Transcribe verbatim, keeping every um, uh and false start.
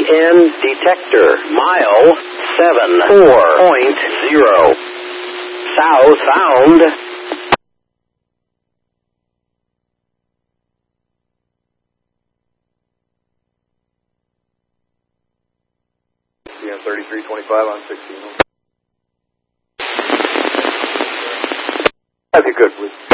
ten detector, mile seven four point zero. South found. C M thirty-three twenty-five on sixteen. If you could, please.